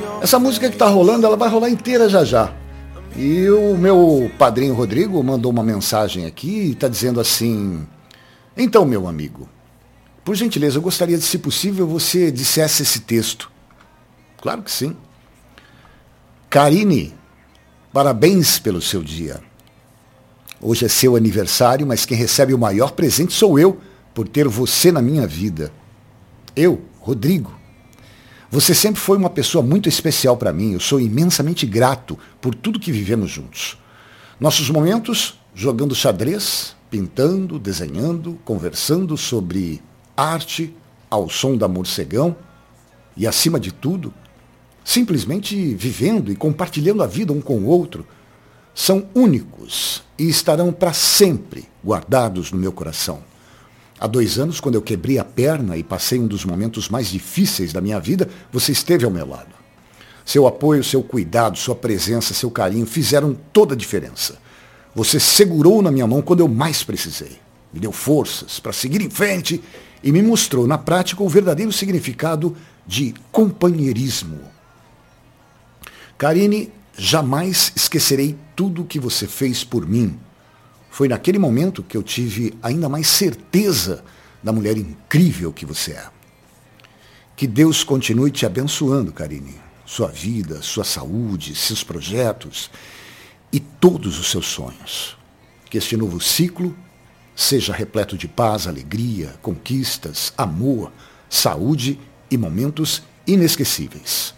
Essa música que tá rolando, ela vai rolar inteira já já. E o meu padrinho Rodrigo mandou uma mensagem aqui e tá dizendo assim: então, meu amigo, por gentileza, eu gostaria de, se possível, você dissesse esse texto. Claro que sim. Karine, parabéns pelo seu dia. Hoje é seu aniversário, mas quem recebe o maior presente sou eu, por ter você na minha vida. Eu, Rodrigo. Você sempre foi uma pessoa muito especial para mim. Eu sou imensamente grato por tudo que vivemos juntos. Nossos momentos jogando xadrez, pintando, desenhando, conversando sobre arte ao som da morcegão e, acima de tudo, simplesmente vivendo e compartilhando a vida um com o outro, são únicos e estarão para sempre guardados no meu coração. Há 2 anos, quando eu quebrei a perna e passei um dos momentos mais difíceis da minha vida, você esteve ao meu lado. Seu apoio, seu cuidado, sua presença, seu carinho fizeram toda a diferença. Você segurou na minha mão quando eu mais precisei. Me deu forças para seguir em frente e me mostrou na prática o verdadeiro significado de companheirismo. Karine, jamais esquecerei tudo o que você fez por mim. Foi naquele momento que eu tive ainda mais certeza da mulher incrível que você é. Que Deus continue te abençoando, Karine. Sua vida, sua saúde, seus projetos e todos os seus sonhos. Que este novo ciclo seja repleto de paz, alegria, conquistas, amor, saúde e momentos inesquecíveis.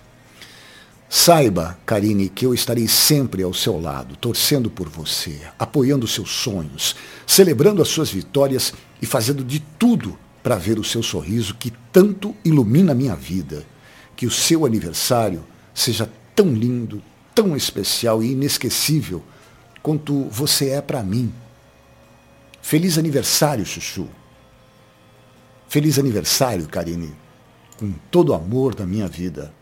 Saiba, Karine, que eu estarei sempre ao seu lado, torcendo por você, apoiando seus sonhos, celebrando as suas vitórias e fazendo de tudo para ver o seu sorriso que tanto ilumina a minha vida. Que o seu aniversário seja tão lindo, tão especial e inesquecível quanto você é para mim. Feliz aniversário, Chuchu. Feliz aniversário, Karine, com todo o amor da minha vida.